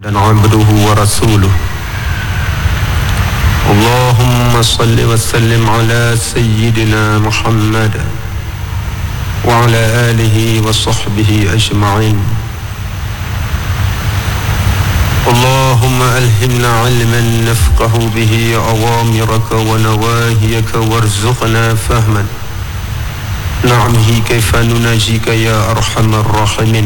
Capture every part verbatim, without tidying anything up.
عبده ورسوله اللهم صل وسلم على سيدنا محمد وعلى آله وصحبه أجمعين اللهم ألهمنا علما نفقه به أوامرك ونواهيك وارزقنا فهما نعمه كيف نناجيك يا أرحم الراحمين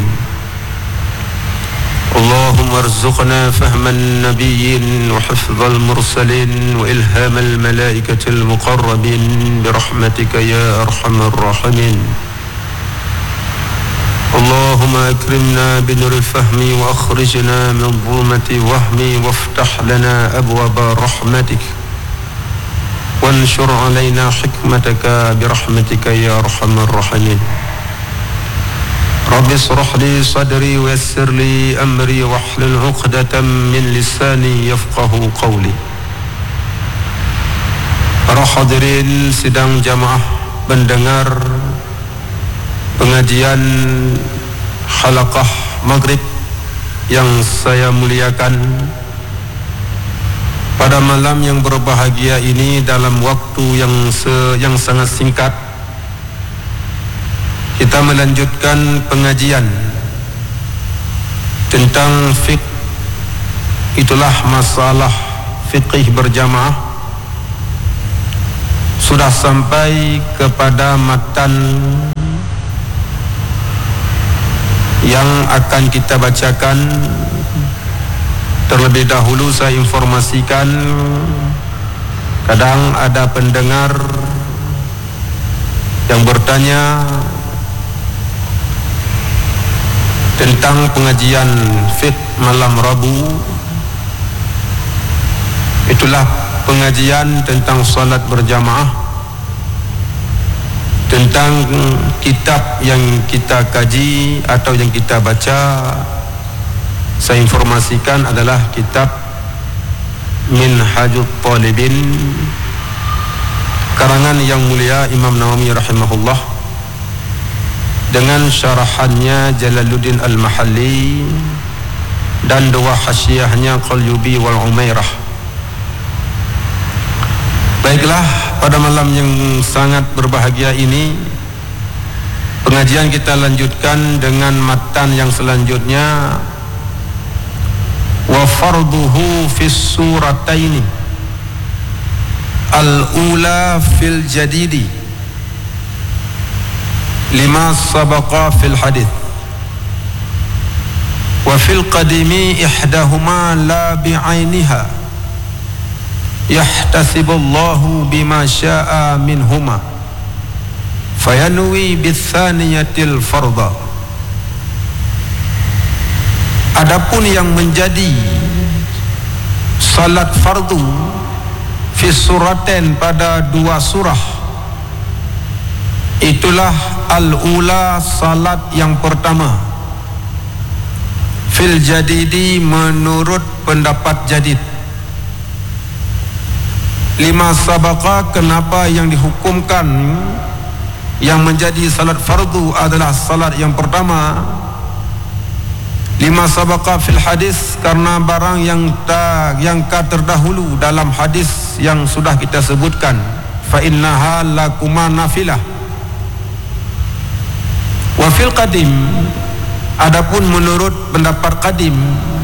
اللهم ارزقنا فهم النبيين وحفظ المرسلين وإلهام الملائكة المقربين برحمتك يا أرحم الراحمين اللهم أكرمنا بنور الفهم وأخرجنا من ظلمة وهم وافتح لنا أبواب رحمتك وانشر علينا حكمتك برحمتك يا أرحم الراحمين رب اشرح لي صدري ويسر لي أمري واحلل عقدة من لساني يفقه قولي. Para hadirin sidang jamaah pendengar pengajian halaqah maghrib yang saya muliakan, pada malam yang berbahagia ini dalam waktu yang se yang sangat singkat kita melanjutkan pengajian tentang fiqh. Itulah masalah fiqih berjamaah. Sudah sampai kepada matan yang akan kita bacakan. Terlebih dahulu saya informasikan, kadang ada pendengar yang bertanya tentang pengajian fiqh malam Rabu. Itulah pengajian tentang salat berjamaah, tentang kitab yang kita kaji atau yang kita baca. Saya informasikan adalah kitab Minhajut Talibin karangan yang mulia Imam Nawawi rahimahullah, dengan syarahannya Jalaluddin Al-Mahalli dan dua hasyiahnya Qalyubi wal Umairah. Baiklah, pada malam yang sangat berbahagia ini pengajian kita lanjutkan dengan matan yang selanjutnya. Wa farduhu fis surataini al-ula fil jadidi lima sabaqa fil hadith wa fil qadimi ihdahuma la bi'ainiha yahtasibullahu bima sya'a minhuma fayanwi bitsaniyatil fardha. Adapun yang menjadi salat fardu fi suratain pada dua surah, itulah al-ula, salat yang pertama, fil jadidi menurut pendapat jadid. Lima sabaqa, kenapa yang dihukumkan yang menjadi salat fardu adalah salat yang pertama. Lima sabaqa fil hadis, karena barang yang ta, yang ka terdahulu dalam hadis yang sudah kita sebutkan, fa innaha lakuma nafilah. Wa fil qadim, adapun menurut pendapat qadim,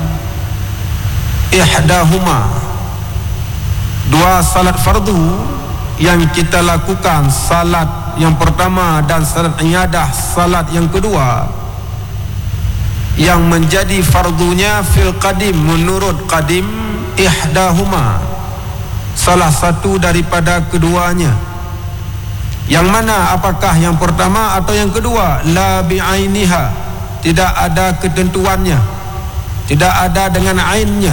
ihdahuma, dua salat fardu yang kita lakukan, salat yang pertama dan salat iyadah salat yang kedua, yang menjadi fardunya fil qadim menurut qadim, ihdahuma, salah satu daripada keduanya. Yang mana, apakah yang pertama atau yang kedua? La bi'ainiha, tidak ada ketentuannya, tidak ada dengan ainnya,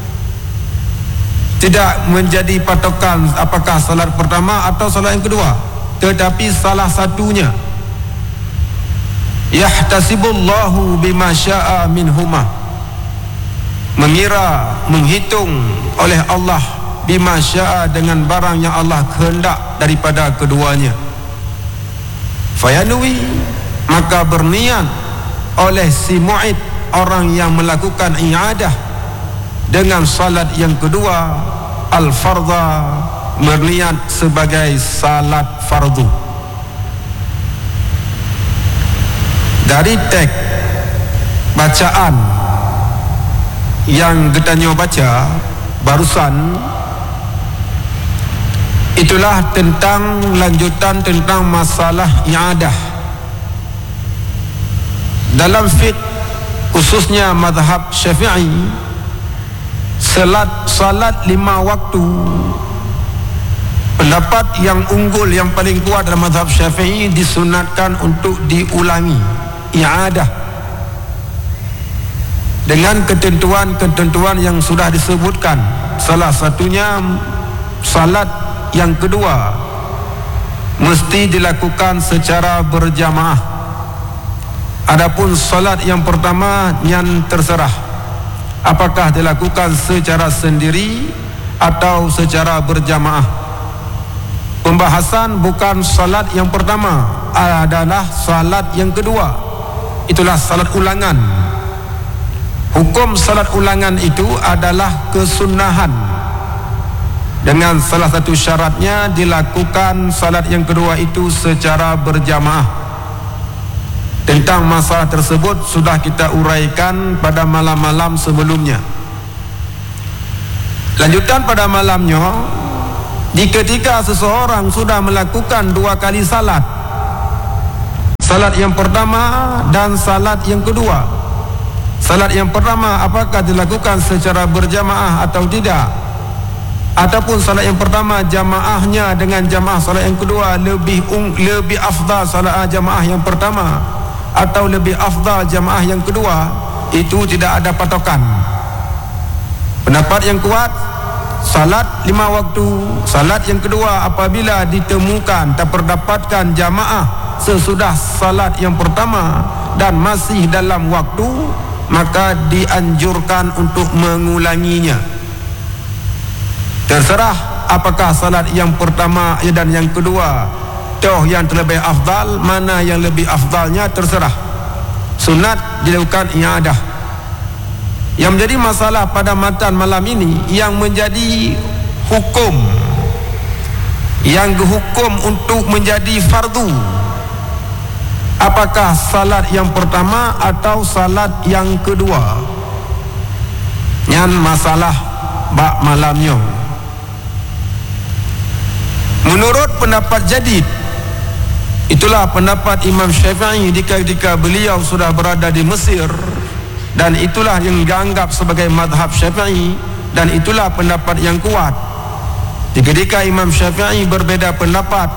tidak menjadi patokan apakah salat pertama atau salat yang kedua, tetapi salah satunya. Yahtasibullahu bima sya'a minhuma, mengira, menghitung oleh Allah, bima sya'a, dengan barang yang Allah kehendak daripada keduanya. Fayanwi, maka berniat oleh si mu'id, orang yang melakukan iadah, dengan salat yang kedua al-fardha berniat sebagai salat fardu. Dari teks bacaan yang kita baca barusan, itulah tentang lanjutan tentang masalah i'adah. Dalam fiqh khususnya mazhab Syafi'i, salat salat lima waktu, pendapat yang unggul yang paling kuat dalam mazhab Syafi'i, disunatkan untuk diulangi i'adah dengan ketentuan-ketentuan yang sudah disebutkan. Salah satunya salat yang kedua mesti dilakukan secara berjamaah. Adapun salat yang pertama yang terserah apakah dilakukan secara sendiri atau secara berjamaah. Pembahasan bukan salat yang pertama, adalah salat yang kedua. Itulah salat ulangan. Hukum salat ulangan itu adalah kesunahan, dengan salah satu syaratnya dilakukan salat yang kedua itu secara berjamaah. Tentang masalah tersebut sudah kita uraikan pada malam-malam sebelumnya. Lanjutan pada malamnya, di ketika seseorang sudah melakukan dua kali salat, salat yang pertama dan salat yang kedua. Salat yang pertama apakah dilakukan secara berjamaah atau tidak, ataupun salat yang pertama jamaahnya dengan jamaah salat yang kedua lebih um, lebih afdal salat jamaah yang pertama atau lebih afdal jamaah yang kedua, itu tidak ada patokan. Pendapat yang kuat, salat lima waktu, salat yang kedua apabila ditemukan terdapatkan jamaah sesudah salat yang pertama dan masih dalam waktu, maka dianjurkan untuk mengulanginya. Terserah apakah salat yang pertama dan yang kedua toh yang terlebih afdal, mana yang lebih afdalnya terserah. Sunat dilakukan i'adah. Yang menjadi masalah pada matan malam ini, yang menjadi hukum, yang hukum untuk menjadi fardu, apakah salat yang pertama atau salat yang kedua? Yang masalah bab malamnya. Menurut pendapat jadid, itulah pendapat Imam Syafi'i ketika beliau sudah berada di Mesir, dan itulah yang dianggap sebagai madhab Syafi'i, dan itulah pendapat yang kuat. Ketika Imam Syafi'i berbeza pendapat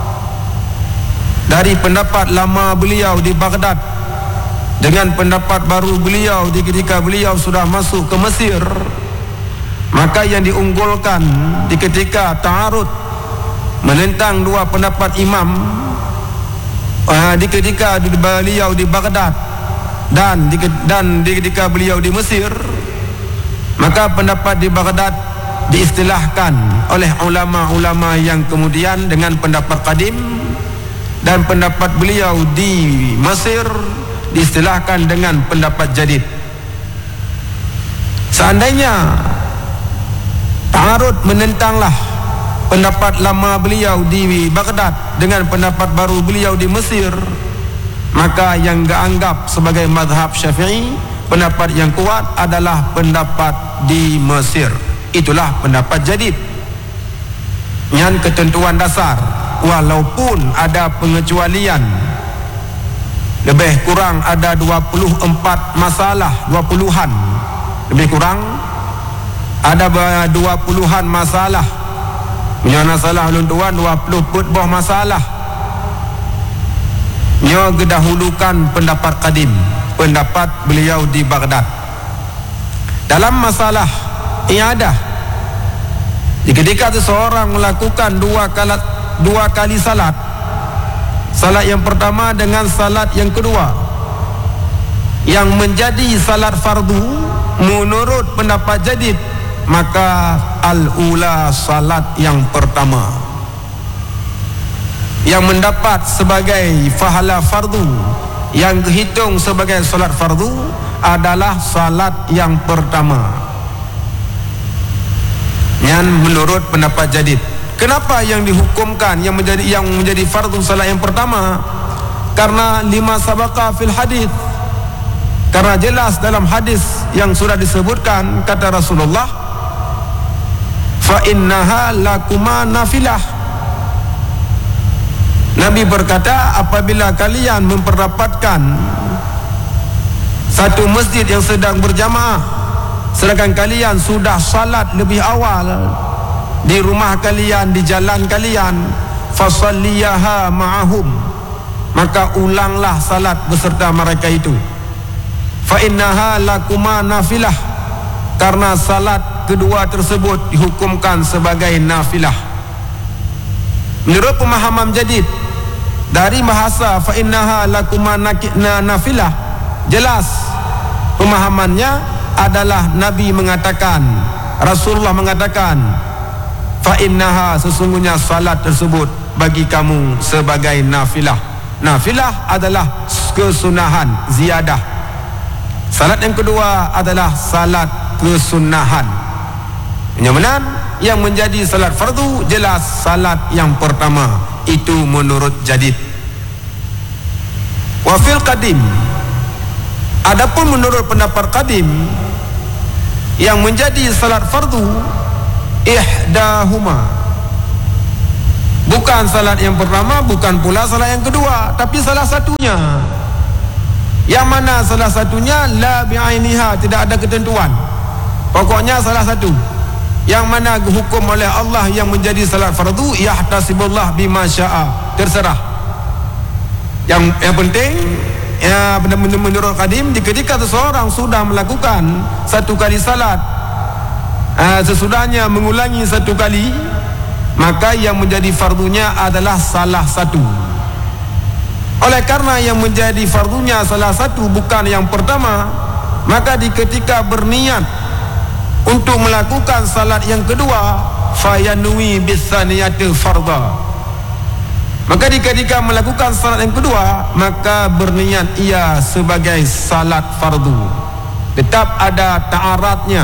dari pendapat lama beliau di Baghdad dengan pendapat baru beliau di ketika beliau sudah masuk ke Mesir, maka yang diunggulkan di ketika ta'arud menentang dua pendapat imam Uh, di ketika beliau di Baghdad dan di, dan di ketika beliau di Mesir, maka pendapat di Baghdad diistilahkan oleh ulama-ulama yang kemudian dengan pendapat qadim, dan pendapat beliau di Mesir diistilahkan dengan pendapat jadid. Seandainya ta'arud menentanglah pendapat lama beliau di Baghdad dengan pendapat baru beliau di Mesir, maka yang dianggap sebagai mazhab Syafi'i, pendapat yang kuat adalah pendapat di Mesir. Itulah pendapat jadid. Yang ketentuan dasar, walaupun ada pengecualian, lebih kurang ada dua puluh empat masalah, dua puluhan lebih kurang ada dua puluhan masalah. Punya salah ulun tuan dua puluh putbah masalah. Nya gedahulukan pendapat qadim, pendapat beliau di Baghdad. Dalam masalah i'adah, ketika seseorang melakukan dua kali dua kali salat, salat yang pertama dengan salat yang kedua, yang menjadi salat fardu menurut pendapat jadid, maka al-ula salat yang pertama yang mendapat sebagai pahala fardu, yang dihitung sebagai salat fardu adalah salat yang pertama. yang menurut pendapat jadid. Kenapa yang dihukumkan yang menjadi yang menjadi fardu salat yang pertama? Karena lima sabaqa fil hadis. Karena jelas dalam hadis yang sudah disebutkan, kata Rasulullah, fa innaha lakuma nafilah. Nabi berkata, apabila kalian memperdapatkan satu masjid yang sedang berjamaah, sedangkan kalian sudah salat lebih awal di rumah kalian, di jalan kalian, fasalliyaha ma'ahum, maka ulanglah salat beserta mereka itu. Fa innaha lakuma nafilah, karena salat kedua tersebut dihukumkan sebagai nafilah. Menurut pemahaman jadid dari bahasa fa innaha lakuma nafilah, jelas pemahamannya adalah Nabi mengatakan, Rasulullah mengatakan, fa innaha, sesungguhnya salat tersebut bagi kamu sebagai nafilah. Nafilah adalah kesunahan ziyadah. Salat yang kedua adalah salat kesunahan. Yang mana yang menjadi salat fardu jelas salat yang pertama, itu menurut jadid. Wa fil qadim, adapun menurut pendapat qadim, yang menjadi salat fardu ihdahuma, bukan salat yang pertama, bukan pula salat yang kedua, tapi salah satunya. Yang mana salah satunya la bi'ainiha, tidak ada ketentuan, pokoknya salah satu yang mana hukum oleh Allah yang menjadi salat fardu, yahtasibullah bima syaa, terserah. Yang yang penting ya, menurut qadim, ketika seseorang sudah melakukan satu kali salat, uh, sesudahnya mengulangi satu kali, maka yang menjadi fardunya adalah salah satu. Oleh karena yang menjadi fardunya salah satu, bukan yang pertama, maka di ketika berniat untuk melakukan salat yang kedua, fayanui bisaniyatil fardha, maka di ketika melakukan salat yang kedua, maka berniat ia sebagai salat fardu. Tetap ada ta'aratnya.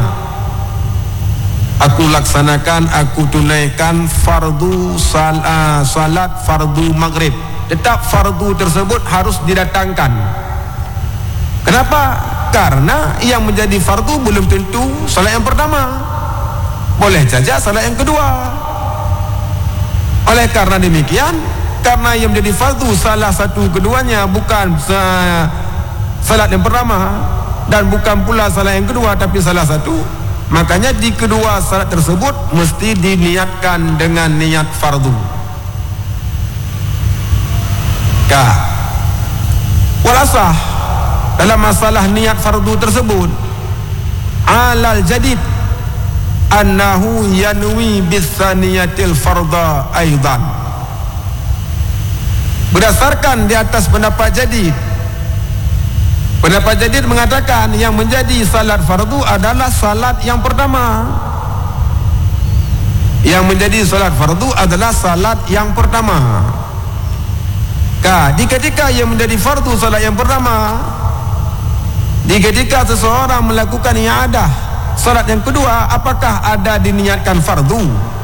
Aku laksanakan, aku tunaikan fardu sal, uh, salat fardu maghrib. Tetap fardu tersebut harus didatangkan. Kenapa? Karena yang menjadi fardu belum tentu salat yang pertama, boleh saja salat yang kedua. Oleh karena demikian, karena yang menjadi fardu salah satu keduanya, bukan salat yang pertama dan bukan pula salat yang kedua, tapi salah satu, makanya di kedua salat tersebut mesti diniatkan dengan niat fardu. Walasah, dalam masalah niat fardu tersebut, alal jadid annahu yanwi bisaniyatil fardha aidan. Berdasarkan di atas pendapat jadid, pendapat jadid mengatakan yang menjadi salat fardu adalah salat yang pertama. Yang menjadi salat fardu adalah salat yang pertama. Ka, di ketika yang menjadi fardu salat yang pertama, di ketika seseorang melakukan i'adah salat yang kedua, apakah ada diniatkan fardu?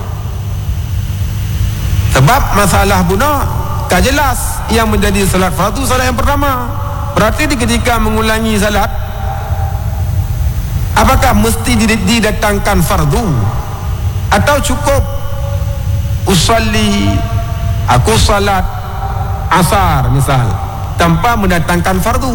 Sebab masalah buna ka jelas yang menjadi salat fardu salat yang pertama. Berarti di ketika mengulangi salat, apakah mesti didatangkan fardu atau cukup usalli, aku salat asar misal, tanpa mendatangkan fardu?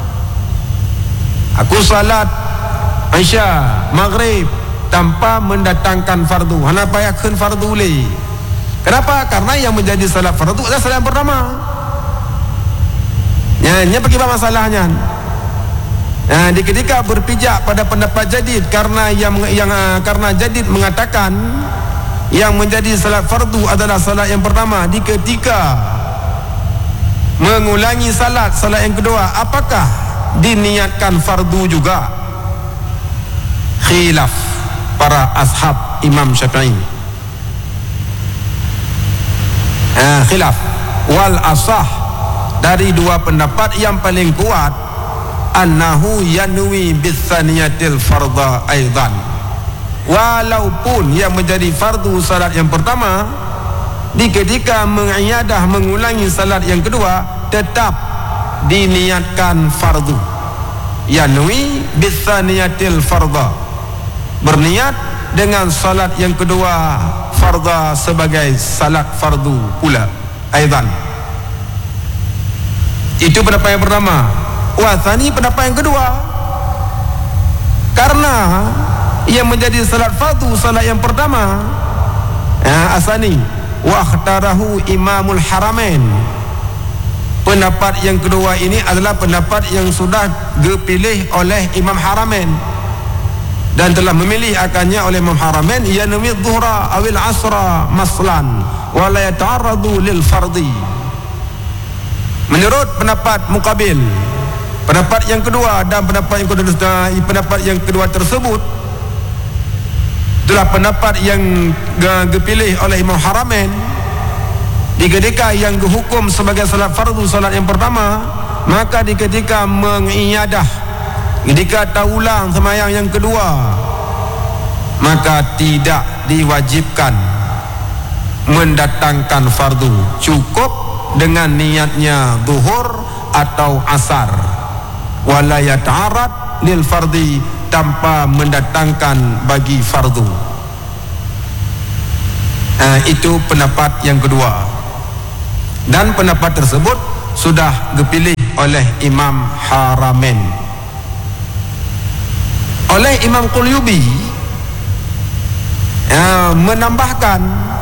Aku salat isya, maghrib, tanpa mendatangkan fardu, hana payahkan fardu le. Kenapa? Karena yang menjadi salat fardu adalah salat yang pertama. Ya, ini bagaimana masalahnya? Nah, di ketika berpijak pada pendapat jadid, karena yang yang karena jadid mengatakan yang menjadi salat fardu adalah salat yang pertama, di ketika mengulangi salat salat yang kedua, apakah diniatkan fardu juga? Khilaf para ashab Imam Syafi'i. Eh, khilaf wal asah, dari dua pendapat yang paling kuat, annahu yanwi bisaniyatil fardha aidan, walaupun yang menjadi fardu salat yang pertama, di ketika mengiyadah mengulangi salat yang kedua tetap diniatkan fardu. Yanwi bisaniyatil farda, berniat dengan salat yang kedua farda sebagai salat fardu pula aidan. Itu pendapat yang pertama. Wasani pendapat yang kedua, karena yang menjadi salat fardu salat yang pertama, ya, asani wa akhtarahu imamul haramain. Pendapat yang kedua ini adalah pendapat yang sudah dipilih oleh Imam Haramain dan telah memilih akannya oleh Imam Haramain, yanwi dhuhra awil asra maslan wa la yata'arradu lil fardi. Menurut pendapat muqabil, pendapat yang kedua dan pendapat yang kedua, pendapat yang kedua tersebut itulah pendapat yang dipilih oleh Imam Haramain. Di ketika yang dihukum sebagai salat fardu salat yang pertama, maka di ketika mengiyadah, ketika taulang sembahyang yang kedua, maka tidak diwajibkan mendatangkan fardu, cukup dengan niatnya zuhur atau asar, wala yata'arad lil fardi, tanpa mendatangkan bagi fardu. Nah, itu pendapat yang kedua, dan pendapat tersebut sudah dipilih oleh Imam Haramain. Oleh Imam Qulyubi ya, menambahkan,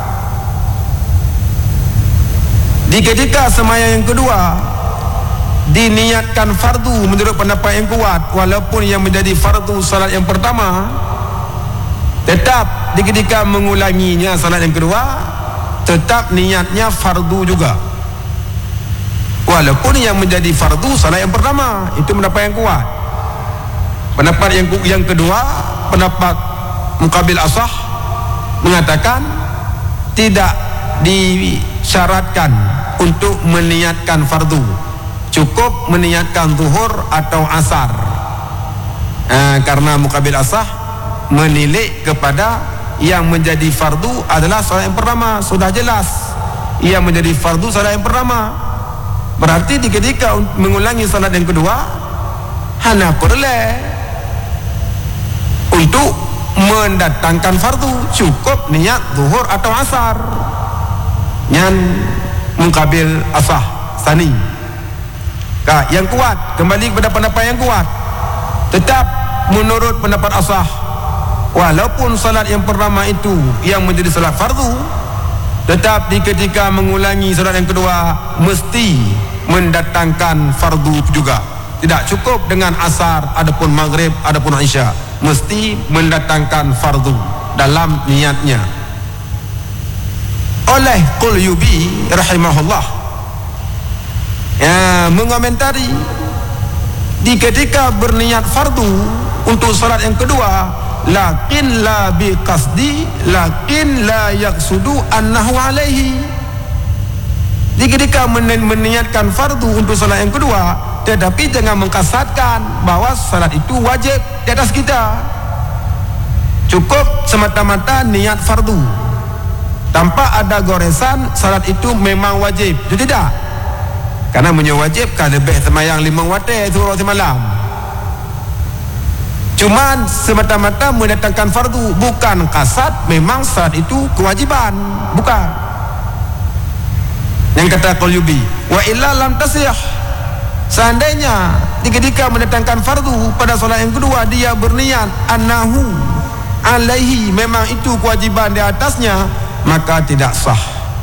di ketika sembahyang yang kedua diniatkan fardu menurut pendapat yang kuat, walaupun yang menjadi fardu salat yang pertama, tetap di ketika mengulanginya salat yang kedua tetap niatnya fardu juga, walaupun yang menjadi fardu salat yang pertama. Itu pendapat yang kuat. Pendapat yang yang kedua, pendapat muqabil asah, mengatakan tidak disyaratkan untuk meniatkan fardu, cukup meniatkan zuhur atau asar. eh, karena muqabil asah menilik kepada yang menjadi fardu adalah salat yang pertama. Sudah jelas yang menjadi fardu salat yang pertama, berarti di ketika mengulangi salat yang kedua hanya perlu untuk mendatangkan fardu, cukup niat zuhur atau asar. Yang muqabil asah sani. Kak, yang kuat, kembali kepada pendapat yang kuat, tetap menurut pendapat asah, walaupun salat yang pertama itu yang menjadi salat fardu, tetap di ketika mengulangi salat yang kedua mesti mendatangkan fardu juga. Tidak cukup dengan asar, adapun maghrib, adapun isya, mesti mendatangkan fardu dalam niatnya. Oleh Qulyubi rahimahullah ya, mengomentari, di ketika berniat fardu untuk salat yang kedua, lakin la bi qasdi, lakin la yaqsudu annahu alaihi. Di ketika meniatkan fardu untuk salat yang kedua, tetapi jangan mengkasatkan bahwa salat itu wajib di atas kita. Cukup semata-mata niat fardu, tanpa ada goresan salat itu memang wajib. Itu tidak, karena menyewajibkan lebih sembahyang lima waktu suruh semalam. Cuman semata-mata mendatangkan fardu, bukan kasat memang salat itu kewajiban, bukan. Yang kata Qulyubi, wa illa lam tasih, seandainya ketika mendatangkan fardu pada salat yang kedua dia berniat annahu alaihi, memang itu kewajiban di atasnya, maka tidak sah.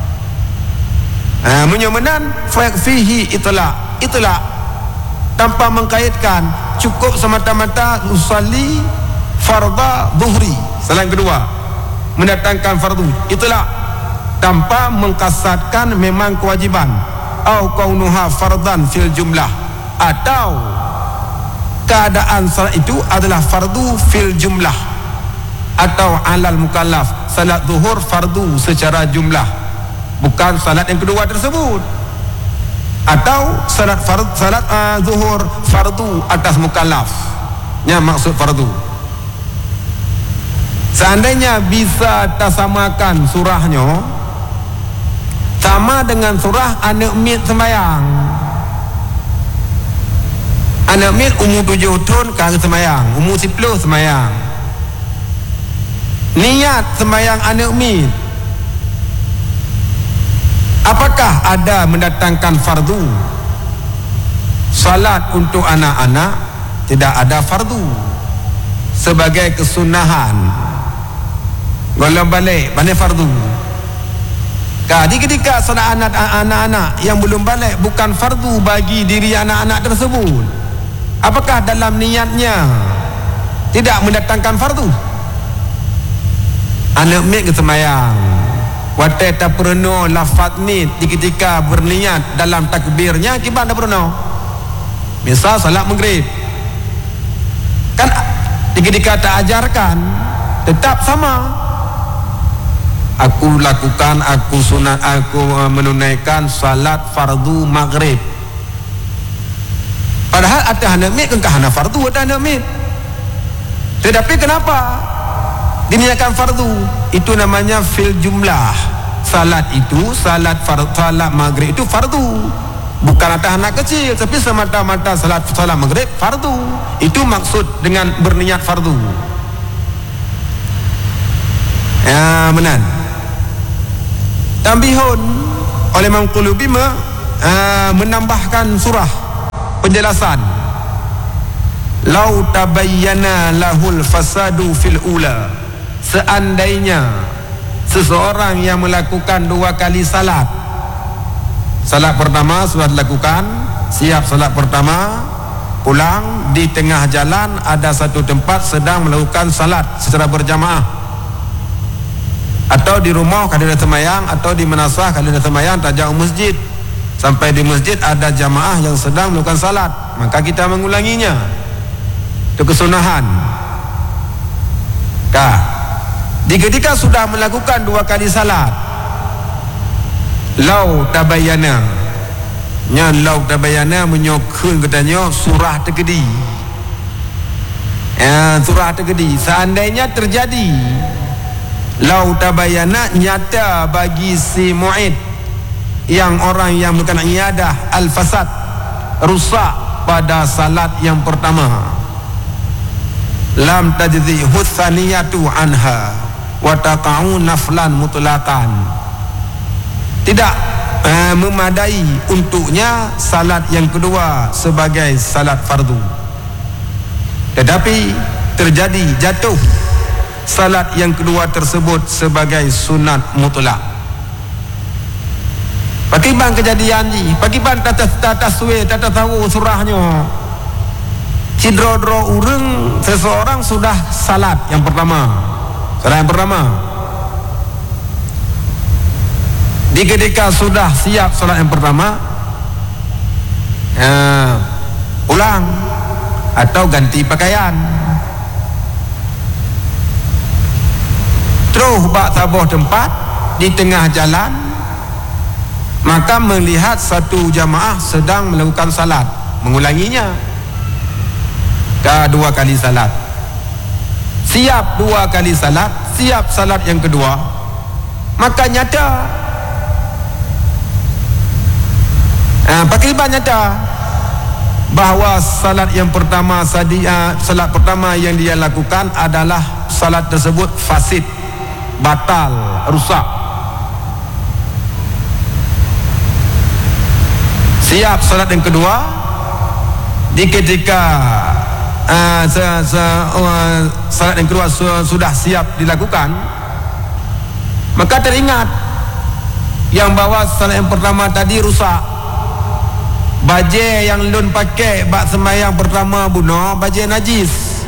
Nah, menyemenan fihi itla, itla tanpa mengkaitkan, cukup semata-mata usalli fardha dhuhri, salat kedua mendatangkan fardu, itla tanpa mengkasatkan memang kewajiban, au kaunuha fardhan fil jumlah, atau keadaan salat itu adalah fardu fil jumlah, atau alal mukallaf, salat zuhur fardu secara jumlah, bukan salat yang kedua tersebut, atau salat fard, salat uh, zuhur fardu atas mukallaf, yang maksud fardu. Seandainya bisa tasamakan surahnya sama dengan surah anak mit sembayang. Anak mit umur tujuh tahun kagak sembayang, umur sepuluh sembayang. Niat sembayang anak mit, apakah ada mendatangkan fardu? Salat untuk anak-anak tidak ada fardu, sebagai kesunahan. Golong balik pandai fardu. Jadi ketika salat anak-anak yang belum balik bukan fardu bagi diri anak-anak tersebut, apakah dalam niatnya tidak mendatangkan fardu? Anak mit ke sembahyang, watai tak pernah lafaz ni ketika berniat dalam takbirnya kibat tak pernah. Misal salat maghrib, kan ketika tak ajarkan tetap sama. Aku lakukan, aku sunat, aku menunaikan salat fardu maghrib. Padahal ada anak mit kan hana fardu, ada anak mit. Tetapi kenapa diniatkan fardu? Itu namanya fil jumlah. Salat itu, salat fardu, salat maghrib itu fardu. Bukan atas anak kecil, tapi semata-mata salat salat maghrib fardu. Itu maksud dengan berniat fardu. Ya, benar. Tambihun oleh Imam Qulubi uh, menambahkan surah penjelasan. Lau tabayyana lahul fasadu fil ula. Seandainya seseorang yang melakukan dua kali salat, salat pertama sudah dilakukan, siap salat pertama, pulang di tengah jalan ada satu tempat sedang melakukan salat secara berjamaah, atau di rumah kalau ada sembahyang, atau di manasah kalau ada sembahyang tak jauh masjid, sampai di masjid ada jamaah yang sedang melakukan salat, maka kita mengulanginya. Itu kesunahan. Kah, di ketika sudah melakukan dua kali salat, lau tabayyana, nya lau tabayyana menyokun katanya surah terkedi. Ya, surah terkedi. Seandainya terjadi, lau tabayyana, nyata bagi si mu'id, yang orang yang melakukan iyadah al-fasad, rusak pada salat yang pertama, lam tajzi hutsaniyatu anha wa taqa'u naflan mutlaqan. Tidak eh, memadai untuknya salat yang kedua sebagai salat fardu, tetapi terjadi jatuh salat yang kedua tersebut sebagai sunat mutlak. Pakiban kejadian ni, pakiban tata tata suwe tata tahu surahnya. Cidro-dro urang seseorang sudah salat yang pertama. Salat yang pertama. Di ketika sudah siap salat yang pertama, eh, ulang atau ganti pakaian. Terus bak tabuh tempat di tengah jalan, maka melihat satu jamaah sedang melakukan salat, mengulanginya ke dua kali salat. Siap dua kali salat, siap salat yang kedua, maka nyata eh, pakiban nyata bahawa salat yang pertama sadia, salat pertama yang dia lakukan adalah salat tersebut fasid, batal, rusak. Siap salat yang kedua, di ketika uh, se, se, uh, salat yang kedua su, sudah siap dilakukan, maka teringat yang bawa salat yang pertama tadi rusak. Baju yang lun pakai bak sembahyang pertama bunuh, baju najis,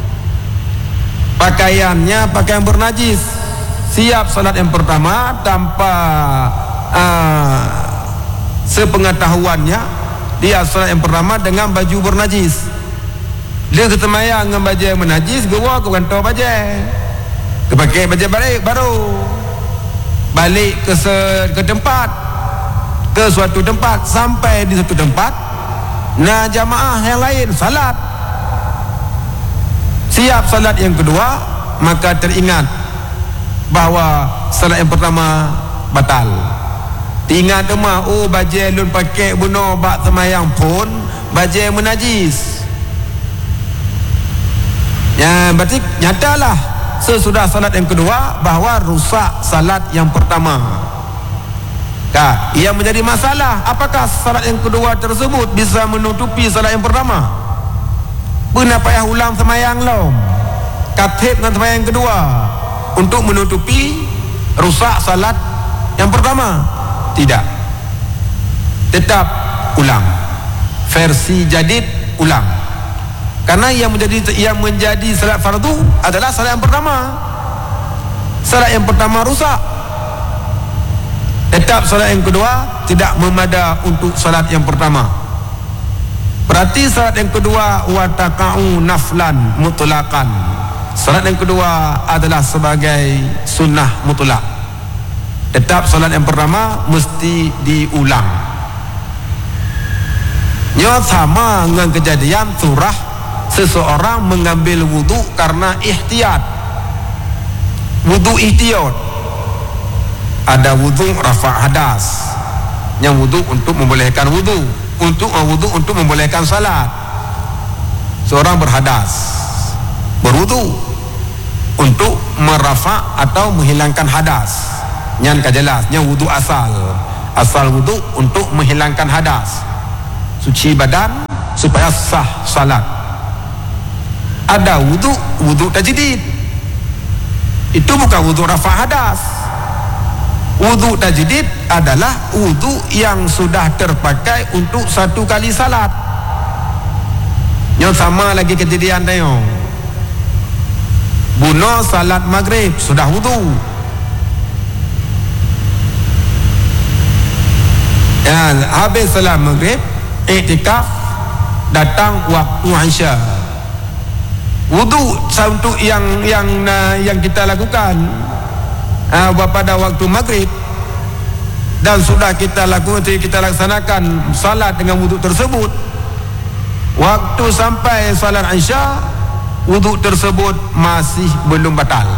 pakaiannya pakaian bernajis. Siap salat yang pertama tanpa uh, sepengetahuannya, dia salat yang pertama dengan baju bernajis. Dia ketemayang dengan baju yang menajis, gua ke kantong baju, ke pakai baju balik, baru balik ke se, ke tempat, ke suatu tempat. Sampai di suatu tempat, nah jamaah yang lain salat, siap salat yang kedua, maka teringat bahawa salat yang pertama batal. Ingat demah, oh bajai lun pakai bunuh bak semayang pun bajai menajis. Ya, berarti nyatalah sesudah salat yang kedua bahawa rusak salat yang pertama. Kak, yang menjadi masalah, apakah salat yang kedua tersebut bisa menutupi salat yang pertama? Benar payah ulang semayang lom, katib dengan semayang yang kedua untuk menutupi rusak salat yang pertama? Tidak, tetap ulang versi jadid, ulang. Karena yang menjadi yang menjadi salat fardu adalah salat yang pertama. Salat yang pertama rusak, tetap salat yang kedua tidak memada untuk salat yang pertama. Berarti salat yang kedua watakau naflan mutlaqan. Salat yang kedua adalah sebagai sunnah mutlak. Tetap salat yang pertama mesti diulang. Nya sama dengan kejadian surah seseorang mengambil wudu karena ihtiyat. Wudu ihtiyat. Ada wudu rafa' hadas, yang wudu untuk membolehkan wudu, untuk wudu untuk membolehkan salat. Seorang berhadas, berwudu untuk merafa' atau menghilangkan hadas. Nyan kajelas, nyan wudu asal. Asal wudu untuk menghilangkan hadas, suci badan supaya sah salat. Ada wudu, wudu tajdid. Itu bukan wudu rafa' hadas. Wudu tajdid adalah wudu yang sudah terpakai untuk satu kali salat. Yang sama lagi kejadian tayong bunuh salat maghrib, sudah wudu. Ya, habis salat maghrib, iktikaf, datang waktu Isya. Wudu untuk yang yang yang kita lakukan uh, pada waktu maghrib, dan sudah kita lakukan, kita laksanakan salat dengan wudu tersebut. Waktu sampai salat Isya, wudu tersebut masih belum batal.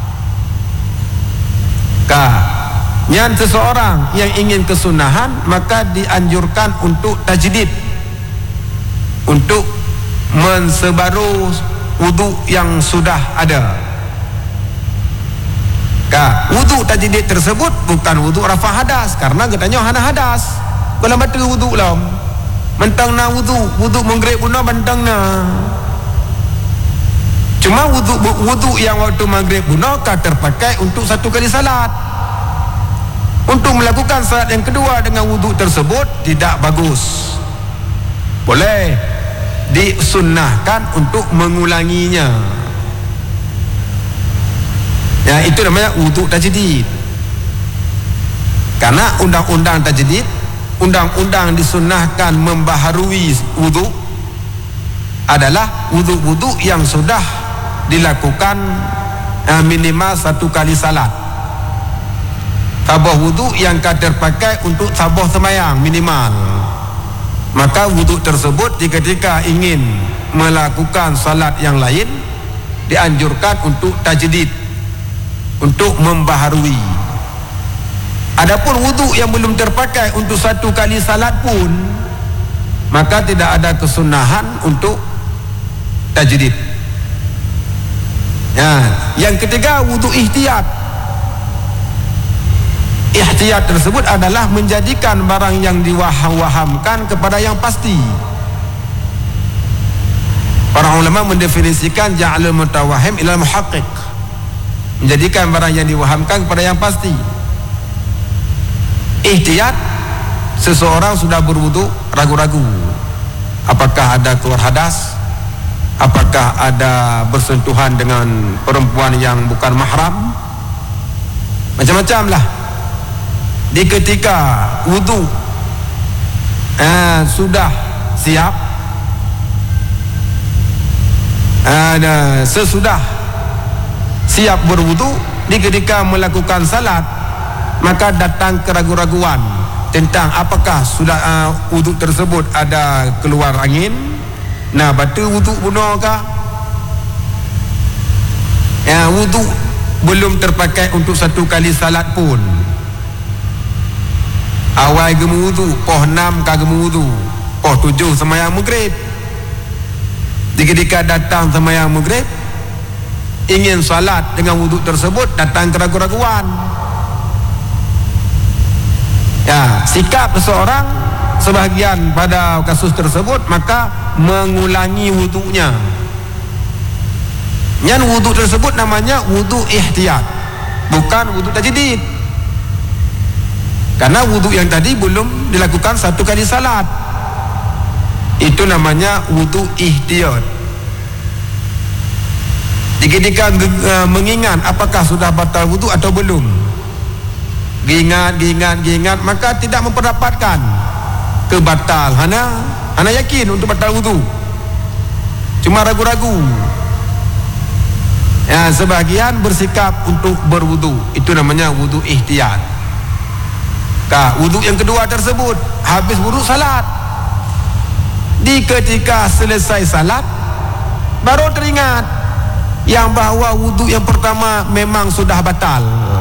Kah? Yang seseorang yang ingin kesunahan, maka dianjurkan untuk tajdid, untuk mensebaru wudu yang sudah ada. Kah, wudu tajdid tersebut bukan wudu rafa' hadas, karena katanya hana hadas. Kalau mati wudu lah, mentang na wudu, wudu menggrib bunuh mentang na. Cuma wudu wudu yang waktu maghrib bunuh kah terpakai untuk satu kali salat. Untuk melakukan salat yang kedua dengan wudu tersebut tidak bagus. Boleh disunnahkan untuk mengulanginya. Ya, itu namanya wudu tajdid. Karena undang-undang tajdid, undang-undang disunnahkan membaharui wudu adalah wudu-wudu yang sudah dilakukan eh, minimal satu kali salat. Tabah wudu yang terpakai untuk tabah semayang minimal. Maka wudu tersebut ketika ingin melakukan salat yang lain, dianjurkan untuk tajdid, untuk membaharui. Adapun wudu yang belum terpakai untuk satu kali salat pun, maka tidak ada kesunahan untuk tajdid. Ya, yang ketiga wudu ihtiyat. Ihtiyat tersebut adalah menjadikan barang yang diwaham-wahamkan kepada yang pasti. Para ulama mendefinisikan ja'alul mutawahhim ilal muhaqqiq, menjadikan barang yang diwahamkan kepada yang pasti. Ihtiyat, seseorang sudah berwudu ragu-ragu, apakah ada keluar hadas, apakah ada bersentuhan dengan perempuan yang bukan mahram, macam-macam lah. Di ketika wudu eh, sudah siap, eh, sesudah siap berwudu, di ketika melakukan salat, maka datang keraguan-raguan tentang apakah sudah uh, wudu tersebut ada keluar angin, nah batal wudu bunuh kah? Ya, wudu belum terpakai untuk satu kali salat pun. Awal gemu wudu, poh enam ka gemu wudu, poh tujuh sembahyang maghrib. Ketika datang sembahyang maghrib, ingin salat dengan wudu tersebut, datang keraguan-raguan. Ya, sikap seseorang sebahagian pada kasus tersebut, maka mengulangi wudunya. Yang wudu tersebut namanya wudu ihtiyat, bukan wudu tajdid. Karena wudu yang tadi belum dilakukan satu kali salat. Itu namanya wudu ihtiyat. Ketika uh, mengingat apakah sudah batal wudu atau belum, Gingat, gingat, gingat, maka tidak memperdapatkan kebatal. Hana, hana yakin untuk batal wudu, cuma ragu-ragu. Ya, sebahagian bersikap untuk berwudu. Itu namanya wudu ihtiyat. Ka, wudu yang kedua tersebut, habis wudu salat. Di ketika selesai salat, baru teringat yang bahawa wudu yang pertama memang sudah batal.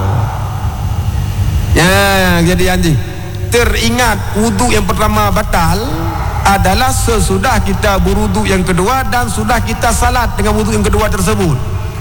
Ya, jadi anjing teringat wudu yang pertama batal adalah sesudah kita berwudu yang kedua dan sudah kita salat dengan wudu yang kedua tersebut.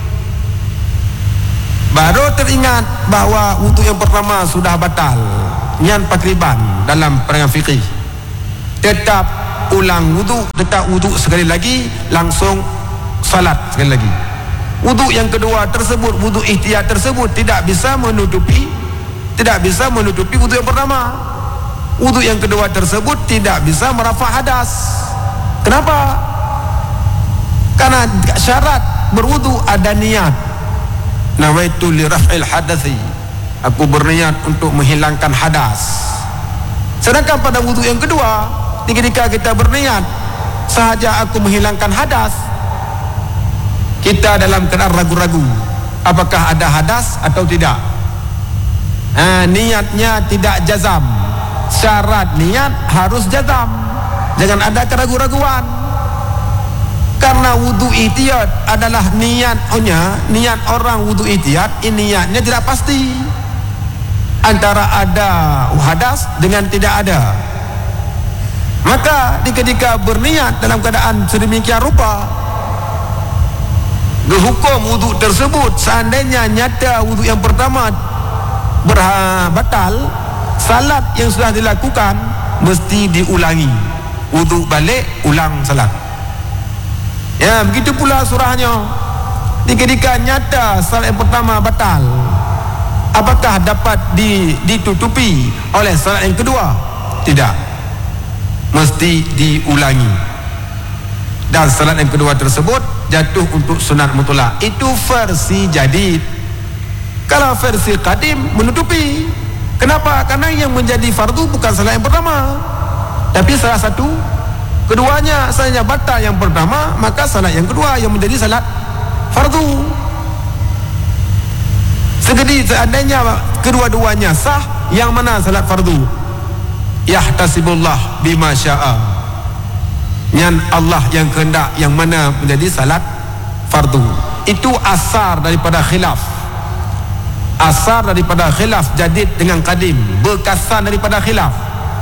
Baru teringat bahawa wudu yang pertama sudah batal. Yang takriban dalam perangai fikih, tetap ulang wudu, tetap wudu sekali lagi, langsung salat sekali lagi. Wudu yang kedua tersebut, wudu ihtiyat tersebut tidak bisa menutupi tidak bisa menutupi wudu yang pertama. Wudu yang kedua tersebut tidak bisa merafa hadas. Kenapa? Karena syarat berwudu ada niat. Nawaitu li raf'il hadathi, aku berniat untuk menghilangkan hadas. Sedangkan pada wudu yang kedua, ketika kita berniat sahaja aku menghilangkan hadas, kita dalam keadaan ragu-ragu apakah ada hadas atau tidak. Ha, niatnya tidak jazam. Syarat niat harus jazam, jangan ada keraguan-raguan. Karena wudu ihtiyat adalah niatnya, niat orang wudu ihtiyat ini niatnya tidak pasti, antara ada hadas dengan tidak ada. Maka ketika berniat dalam keadaan sedemikian rupa, hukum wudu tersebut seandainya nyata wudu yang pertama batal, salat yang sudah dilakukan mesti diulangi. Wudu balik, ulang salat. Ya, begitu pula surahnya. Ketika nyata salat yang pertama batal, apakah dapat di, ditutupi oleh salat yang kedua? Tidak, mesti diulangi. Dan salat yang kedua tersebut jatuh untuk sunat mutlak. Itu versi jadid. Kalau versi qadim menutupi. Kenapa? Karena yang menjadi fardu bukan salat yang pertama, tapi salah satu keduanya. Salatnya batal yang pertama, maka salat yang kedua yang menjadi salat fardu. Segedi seandainya kedua-duanya sah, yang mana salat fardu? Yahtasibullah bima sya'a, yang Allah yang kehendak yang mana menjadi salat fardu. Itu asar daripada khilaf. Asar daripada khilaf jadid dengan qadim, bekasan daripada khilaf.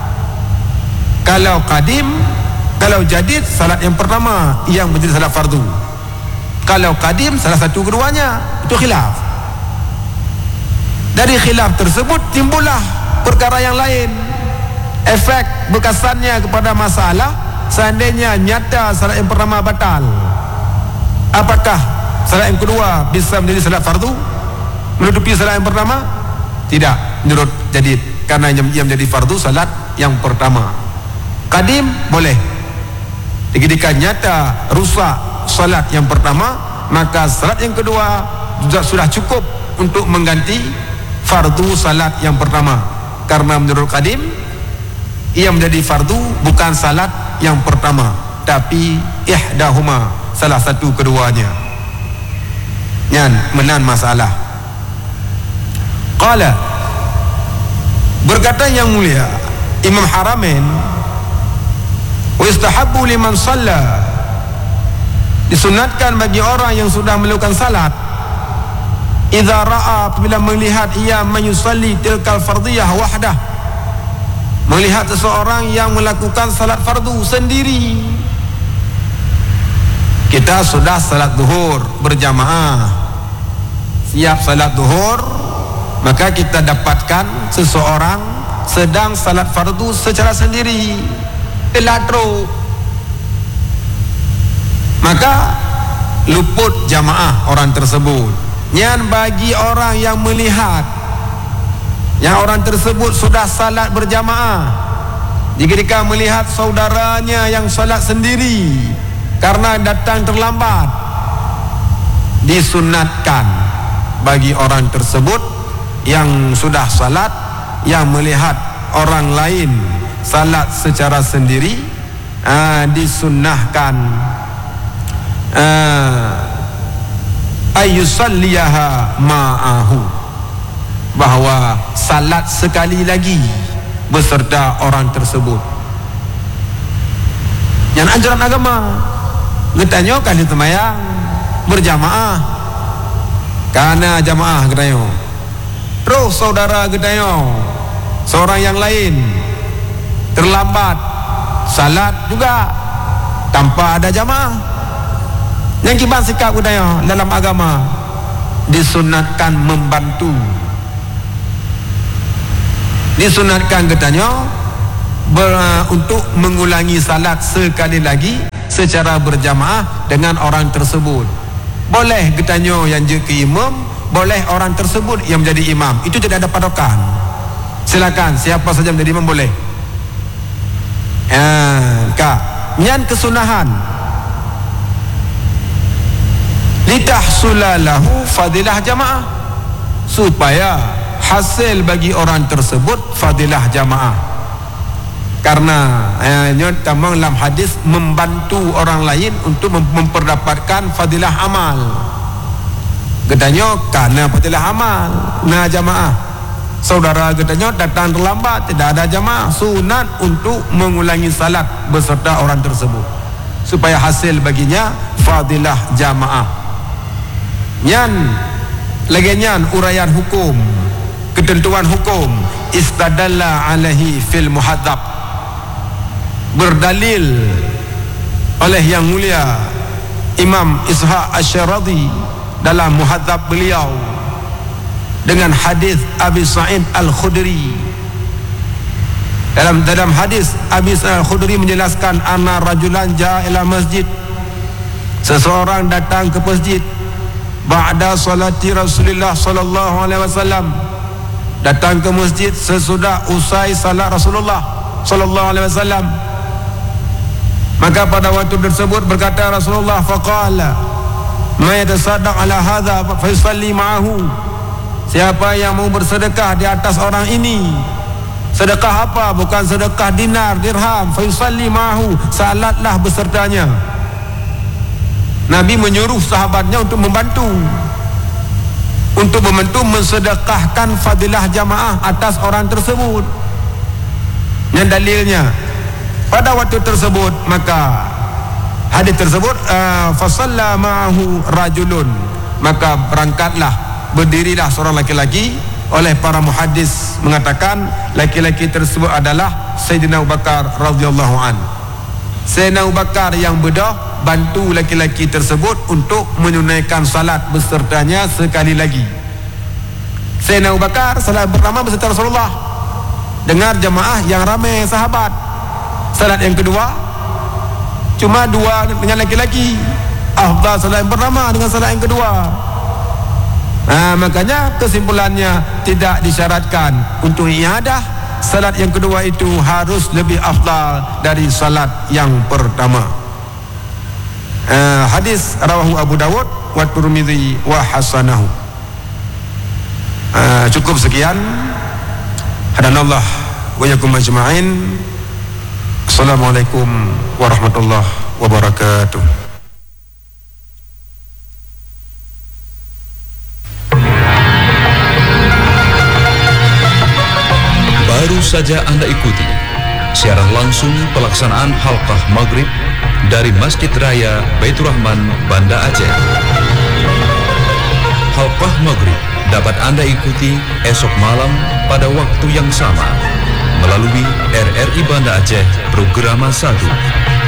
Kalau qadim, kalau jadid, salat yang pertama yang menjadi salat fardu. Kalau qadim, salah satu keduanya. Itu khilaf. Dari khilaf tersebut timbullah perkara yang lain. Efek bekasannya kepada masalah, seandainya nyata salat yang pertama batal, apakah salat yang kedua bisa menjadi salat fardu menutupi salat yang pertama? Tidak, menurut jadid, karena yang, yang menjadi fardu salat yang pertama. Qadim boleh. Ketika nyata rusak salat yang pertama, maka salat yang kedua sudah, sudah cukup untuk mengganti fardu salat yang pertama. Karena menurut qadim, ia menjadi fardu bukan salat yang pertama, tapi ihdahuma, salah satu keduanya. Yang menan masalah. Qala, berkata yang mulia Imam Haramain, wa istahabbu liman shalla, disunatkan bagi orang yang sudah melakukan salat idza ra'a, apabila melihat ia menyusalli tilkal fardiyah wahdah, melihat seseorang yang melakukan salat fardu sendiri. Kita sudah salat zuhur berjamaah, siap salat zuhur, maka kita dapatkan seseorang sedang salat fardu secara sendiri, teladro, maka luput jamaah orang tersebut. Yang bagi orang yang melihat yang orang tersebut sudah salat berjamaah, jika melihat saudaranya yang salat sendiri karena datang terlambat, disunatkan bagi orang tersebut yang sudah salat, yang melihat orang lain salat secara sendiri, aa, disunnahkan ayyusalliyaha ma'ahu, bahawa salat sekali lagi beserta orang tersebut. Yang ajaran agama getanya kali temayang berjamaah, karena jamaah getanya, terus saudara getanya seorang yang lain terlambat salat juga tanpa ada jamaah. Yang kiban sikap budaya dalam agama, disunatkan membantu, disunatkan katanya ber, untuk mengulangi salat sekali lagi secara berjamaah dengan orang tersebut. Boleh katanya yang jadi imam, boleh orang tersebut yang menjadi imam. Itu tidak ada patokan. Silakan siapa saja menjadi imam boleh. Eh, kak, yang kesunahan litahsulalahu fadilah jamaah, supaya hasil bagi orang tersebut fadilah jamaah. Karena eh, tamang dalam hadis membantu orang lain untuk mem memperdapatkan fadilah amal. Katanya karena fadilah amal, nah jamaah. Saudara katanya datang terlambat, tidak ada jamaah, sunat untuk mengulangi salat beserta orang tersebut supaya hasil baginya fadilah jamaah. Nyan lagian uraian hukum, ketentuan hukum, istadalla alaihi fil muhadzab, berdalil oleh yang mulia Imam Ishaq Asy-Syaradi dalam muhadzab beliau dengan hadis Abi Sa'id Al-Khudri. Dalam dalam hadis Abi Sa'id Al-Khudri menjelaskan, anna rajulan jaa ila masjid, seseorang datang ke masjid ba'da salati Rasulullah sallallahu alaihi wasallam, datang ke masjid sesudah usai salat Rasulullah sallallahu alaihi wasallam. Maka pada waktu tersebut berkata Rasulullah, faqala ma yatasaddaq ala hadha fa yusalli ma'ahu, siapa yang mau bersedekah di atas orang ini, sedekah apa? Bukan sedekah dinar, dirham, fa yusalli ma'ahu, salatlah besertanya. Nabi menyuruh sahabatnya untuk membantu, untuk membantu mensedekahkan fadilah jamaah atas orang tersebut. Yang dalilnya pada waktu tersebut, maka hadis tersebut uh, fasalla ma'ahu rajulun, maka berangkatlah, berdirilah seorang laki-laki. Oleh para muhaddis mengatakan laki-laki tersebut adalah Sayyidina Abu Bakar radhiyallahu an. Sayyidina Abu Bakar yang bedah bantu laki-laki tersebut untuk menunaikan salat besertanya sekali lagi. Sayyidina Abu Bakar salat pertama beserta Rasulullah, dengar jamaah yang ramai sahabat. Salat yang kedua cuma dua dengan laki-laki, afdal salat yang pertama dengan salat yang kedua. Nah, makanya kesimpulannya tidak disyaratkan untuk iadah, salat yang kedua itu harus lebih afdal dari salat yang pertama. Uh, hadis rawahu Abu Dawud wa Tirmidzi wa hasanahu. Uh, cukup sekian. Hadanallah wa yakum ajma'in. Assalamualaikum warahmatullahi wabarakatuh. Baru saja Anda ikuti siaran langsung pelaksanaan halqah maghrib dari Masjid Raya Baitur Rahman, Banda Aceh. Halqah Halqah Maghrib dapat Anda ikuti esok malam pada waktu yang sama melalui R R I Banda Aceh Programa satu.